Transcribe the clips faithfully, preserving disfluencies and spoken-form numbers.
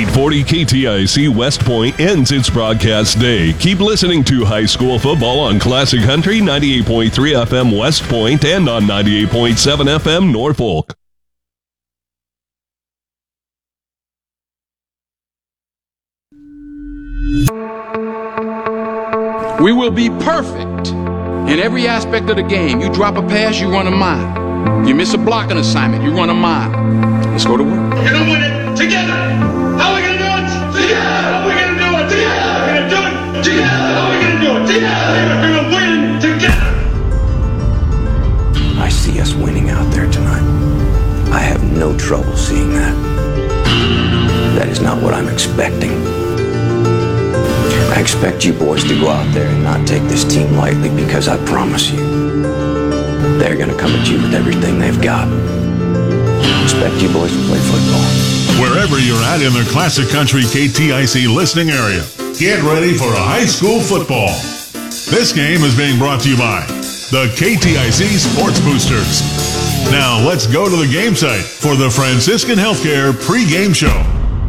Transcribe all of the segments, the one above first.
eight forty K T I C West Point ends its broadcast day. Keep listening to high school football on Classic Country ninety-eight point three F M West Point and on ninety-eight point seven F M Norfolk. We will be perfect in every aspect of the game. You drop a pass, you run a mile. You miss a blocking assignment, you run a mile. Let's go to work. We're going to win it together. How are we going to do it? Together. How are we going to do it? Together. We're going to do it together. How are we going to do it? Together. We're going to win together. I see us winning out there tonight. I have no trouble seeing that. That is not what I'm expecting. I expect you boys to go out there and not take this team lightly, because I promise you, they're going to come at you with everything they've got. I expect you boys to play football. Wherever you're at in the Classic Country K T I C listening area, get ready for a high school football. This game is being brought to you by the K T I C Sports Boosters. Now let's go to the game site for the Franciscan Healthcare pregame show.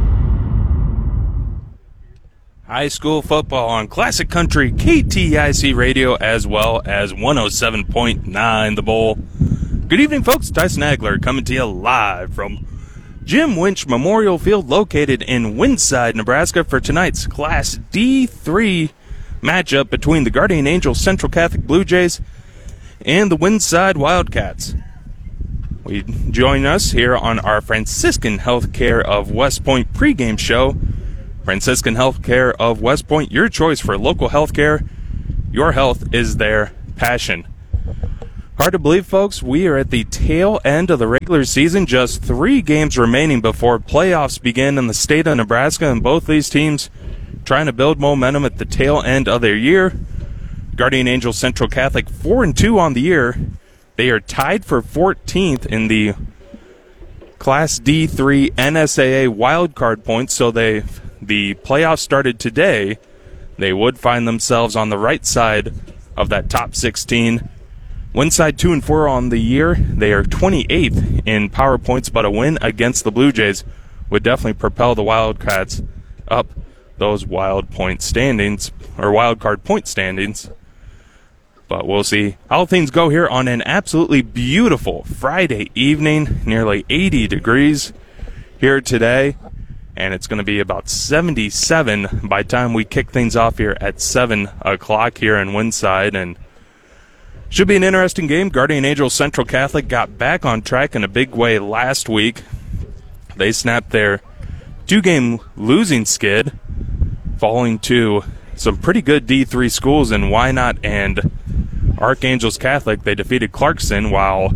High school football on Classic Country K T I C Radio, as well as one oh seven point nine The Bowl. Good evening, folks. Tyson Agler coming to you live from Jim Winch Memorial Field, located in Winside, Nebraska, for tonight's Class D three matchup between the Guardian Angels Central Catholic Blue Jays and the Winside Wildcats. We join us here on our Franciscan Healthcare of West Point pregame show. Franciscan Healthcare of West Point, your choice for local healthcare. Your health is their passion. Hard to believe, folks, we are at the tail end of the regular season. Just three games remaining before playoffs begin in the state of Nebraska, and both these teams trying to build momentum at the tail end of their year. Guardian Angels Central Catholic four and two on the year. They are tied for fourteenth in the Class D three N S A A wildcard points, so they the playoffs started today. They would find themselves on the right side of that top sixteen. Winside two and four on the year. They are twenty-eighth in power points, but a win against the Blue Jays would definitely propel the Wildcats up those wild point standings, or wild card point standings. But we'll see how things go here on an absolutely beautiful Friday evening. Nearly eighty degrees here today, and it's going to be about seventy-seven by the time we kick things off here at seven o'clock here in Winside. And should be an interesting game. Guardian Angels Central Catholic got back on track in a big way last week. They snapped their two-game losing skid, falling to some pretty good D three schools in Wynot and Archangels Catholic. They defeated Clarkson, while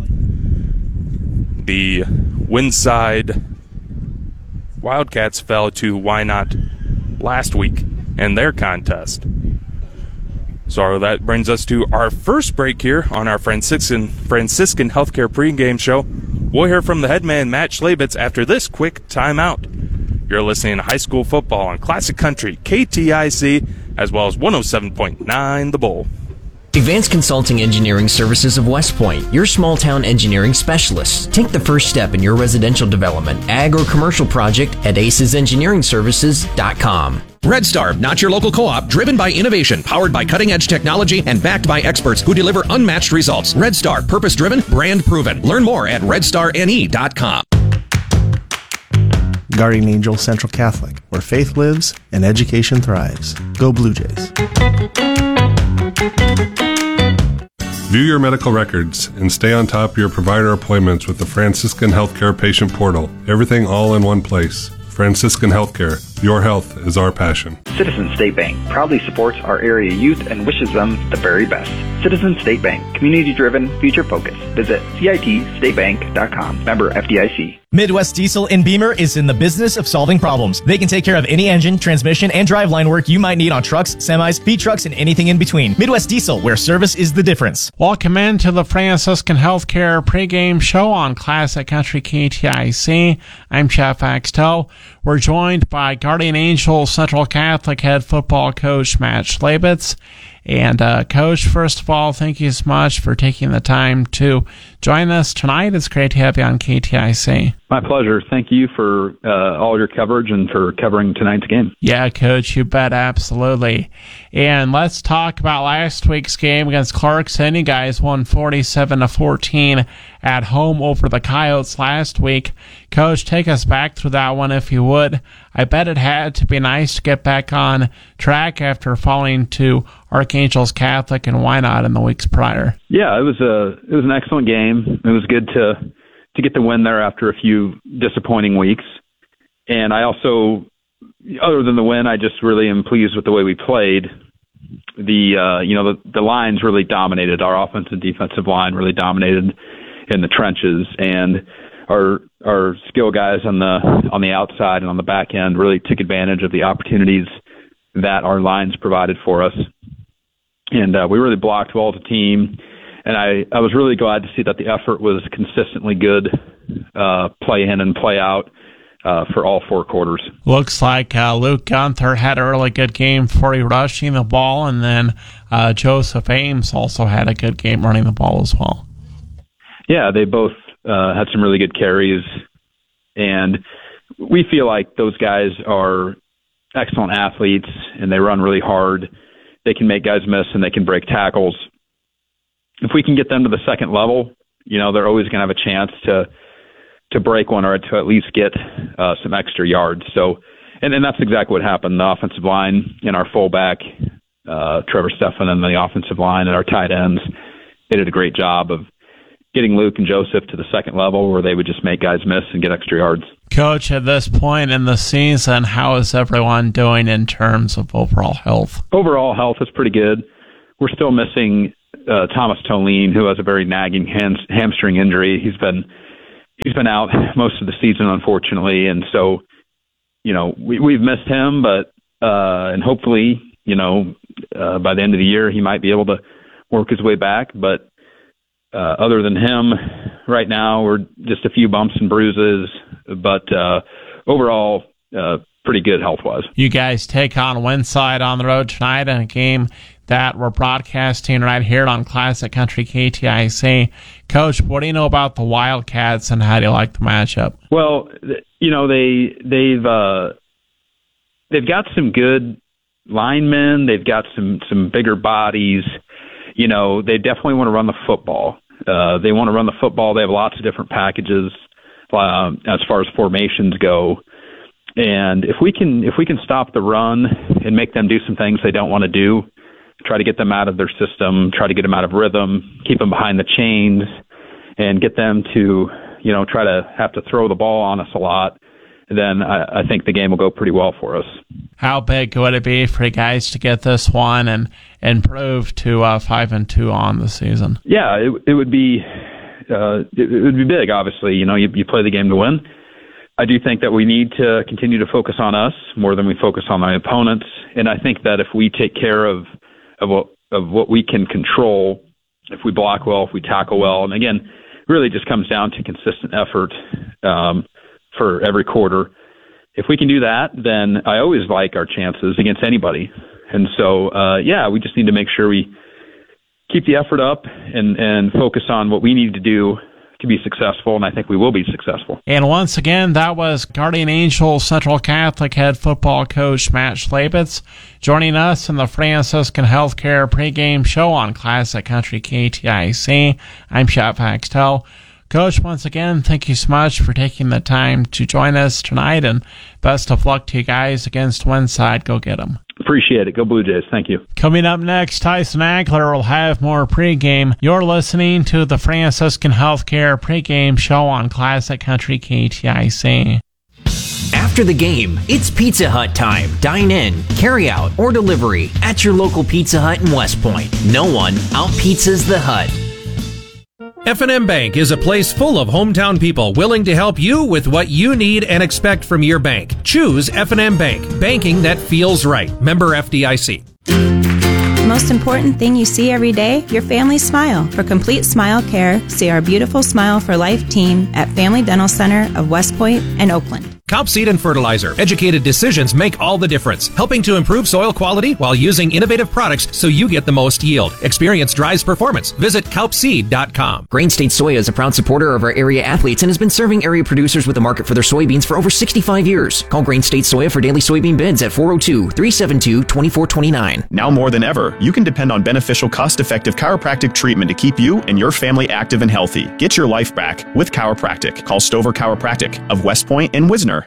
the Winside Wildcats fell to Wynot last week in their contest. So that brings us to our first break here on our Franciscan Franciscan Healthcare pregame show. We'll hear from the head man, Matt Schlabitz, after this quick timeout. You're listening to high school football on Classic Country K T I C, as well as one oh seven point nine The Bowl. Advanced Consulting Engineering Services of West Point, your small-town engineering specialists. Take the first step in your residential development, ag or commercial project at aces engineering services dot com. Red Star, not your local co-op, driven by innovation, powered by cutting-edge technology, and backed by experts who deliver unmatched results. Red Star, purpose-driven, brand-proven. Learn more at red star n e dot com. Guardian Angels Central Catholic, where faith lives and education thrives. Go Blue Jays. View your medical records and stay on top of your provider appointments with the Franciscan Healthcare Patient Portal. Everything all in one place. Franciscan Healthcare. Your health is our passion. Citizens State Bank proudly supports our area youth and wishes them the very best. Citizens State Bank, community-driven, future-focused. Visit C I T state bank dot com. Member F D I C. Midwest Diesel in Beamer is in the business of solving problems. They can take care of any engine, transmission, and driveline work you might need on trucks, semis, feed trucks, and anything in between. Midwest Diesel, where service is the difference. Welcome into the Franciscan Healthcare pregame show on Classic Country K T I C. I'm Jeff Axtell. We're joined by Guardian Angels Central Catholic head football coach Matt Schlabitz And, uh, Coach, first of all, thank you so much for taking the time to join us tonight. It's great to have you on K T I C. My pleasure. Thank you for uh, all your coverage and for covering tonight's game. Yeah, Coach, you bet, absolutely. And let's talk about last week's game against Clarkson. You guys won forty-seven to fourteen at home over the Coyotes last week. Coach, take us back through that one if you would. I bet it had to be nice to get back on track after falling to Archangels Catholic and Wynot in the weeks prior. Yeah, it was a it was an excellent game. It was good to to get the win there after a few disappointing weeks. And I also, other than the win, I just really am pleased with the way we played. The uh, you know the, the lines really dominated. Our offensive and defensive line really dominated in the trenches, and our our skill guys on the on the outside and on the back end really took advantage of the opportunities that our lines provided for us. And uh, we really blocked well as a team. And I, I was really glad to see that the effort was consistently good, uh, play in and play out uh, for all four quarters. Looks like uh, Luke Gunther had a really good game for you rushing the ball, and then uh, Joseph Ames also had a good game running the ball as well. Yeah, they both uh, had some really good carries, and we feel like those guys are excellent athletes, and they run really hard. They can make guys miss, and they can break tackles. If we can get them to the second level, you know, they're always going to have a chance to to break one or to at least get uh, some extra yards. So, and, and that's exactly what happened. The offensive line and our fullback, uh, Trevor Stephan, and the offensive line and our tight ends, they did a great job of getting Luke and Joseph to the second level where they would just make guys miss and get extra yards. Coach, at this point in the season, how is everyone doing in terms of overall health? Overall health is pretty good. We're still missing uh, Thomas Toline, who has a very nagging ham- hamstring injury. He's been he's been out most of the season, unfortunately, and so you know we, we've missed him. But uh, and hopefully, you know, uh, by the end of the year, he might be able to work his way back. But uh, other than him, right now we're just a few bumps and bruises. But uh, overall, uh, pretty good health-wise. You guys take on Winside on the road tonight in a game that we're broadcasting right here on Classic Country K T I C. Coach, what do you know about the Wildcats, and how do you like the matchup? Well, you know, they, they've uh, they've got some good linemen. They've got some, some bigger bodies. You know, they definitely want to run the football. Uh, they want to run the football. They have lots of different packages um, as far as formations go. And if we can if we can stop the run and make them do some things they don't want to do, try to get them out of their system, try to get them out of rhythm, keep them behind the chains, and get them to, you know, try to have to throw the ball on us a lot, then I, I think the game will go pretty well for us. How big would it be for you guys to get this one and improve to uh, five and two on the season? Yeah, it, it would be uh, it, it would be big. Obviously, you know, you, you play the game to win. I do think that we need to continue to focus on us more than we focus on my opponents, and I think that if we take care of of what, of what we can control, if we block well, if we tackle well, and again, it really just comes down to consistent effort um, for every quarter. If we can do that, then I always like our chances against anybody. And so, uh, yeah, we just need to make sure we keep the effort up and, and focus on what we need to do to be successful, and I think we will be successful. And once again, that was Guardian Angels Central Catholic head football coach Matt Schlabitz joining us in the Franciscan Healthcare pregame show on Classic Country K T I C. I'm Chef Axtell. Coach, once again, thank you so much for taking the time to join us tonight, and best of luck to you guys against Winside. Go get them. Appreciate it. Go Blue Jays. Thank you. Coming up next, Tyson Ackler will have more pregame. You're listening to the Franciscan Healthcare pregame show on Classic Country K T I C. After the game, it's Pizza Hut time. Dine in, carry out, or delivery at your local Pizza Hut in West Point. No one out-pizzas the Hut. F and M Bank is a place full of hometown people willing to help you with what you need and expect from your bank. Choose F and M Bank, banking that feels right. Member F D I C. The most important thing you see every day, your family's smile. For complete smile care, see our beautiful Smile for Life team at Family Dental Center of West Point and Oakland. Calp Seed and Fertilizer. Educated decisions make all the difference, helping to improve soil quality while using innovative products so you get the most yield. Experience Dry's performance. Visit calp seed dot com. Grain State Soya is a proud supporter of our area athletes and has been serving area producers with a market for their soybeans for over sixty-five years. Call Grain State Soya for daily soybean bids at four oh two, three seven two, two four two nine. Now more than ever, you can depend on beneficial, cost-effective chiropractic treatment to keep you and your family active and healthy. Get your life back with chiropractic. Call Stover Chiropractic of West Point and Wisner